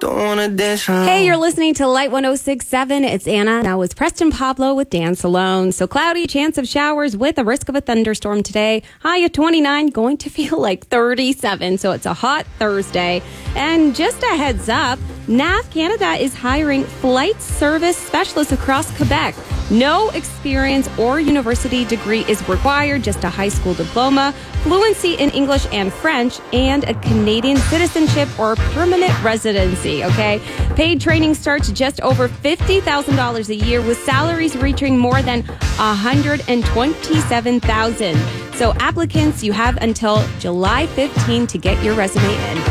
Don't wanna dance around. Hey, you're listening to Light 106.7. It's Anna. Now it's Preston Pablo with Dance Alone. So cloudy, chance of showers with a risk of a thunderstorm today. High of 29, going to feel like 37. So it's a hot Thursday. And just a heads up, NAV Canada is hiring flight service specialists across Quebec. No experience or university degree is required, just a high school diploma, fluency in English and French, and a Canadian citizenship or permanent residency, okay? Paid training starts just over $50,000 a year, with salaries reaching more than $127,000. So applicants, you have until July 15 to get your resume in.